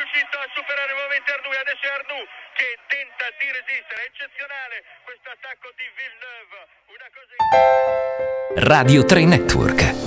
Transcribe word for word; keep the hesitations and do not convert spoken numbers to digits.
riuscito a superare nuovamente Arnoux, adesso è Arnoux che tenta di resistere. È eccezionale questo attacco di Villeneuve, una cosa... Radio tre Network.